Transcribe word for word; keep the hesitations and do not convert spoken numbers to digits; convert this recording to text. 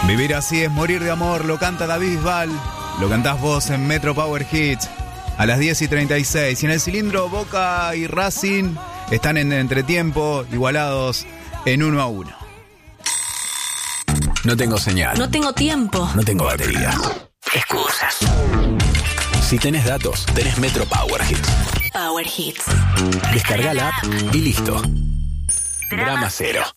Vivir así es morir de amor, lo canta David Bisbal, lo cantás vos en Metro Power Hits a las diez y treinta y seis. Y en el cilindro Boca y Racing están en entretiempo, igualados en uno a uno. No tengo señal. No tengo tiempo. No tengo batería. Excusas. Si tenés datos, tenés Metro Power Hits. Power Hits. Descarga la app y listo. Drama cero.